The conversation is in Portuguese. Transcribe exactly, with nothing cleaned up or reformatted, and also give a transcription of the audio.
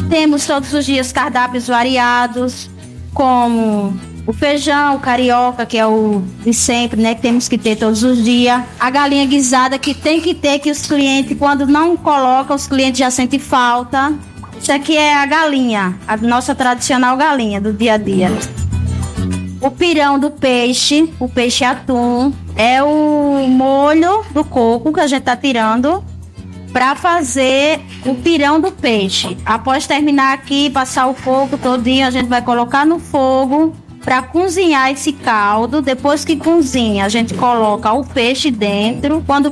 Temos todos os dias cardápios variados, como o feijão, o carioca, que é o de sempre, né? Que temos que ter todos os dias. A galinha guisada, que tem que ter, que os clientes, quando não colocam, os clientes já sentem falta. Isso aqui é a galinha, a nossa tradicional galinha do dia a dia. O pirão do peixe, o peixe atum, é o molho do coco que a gente tá tirando para fazer o pirão do peixe. Após terminar aqui, passar o coco todinho, a gente vai colocar no fogo para cozinhar esse caldo. Depois que cozinha, a gente coloca o peixe dentro. Quando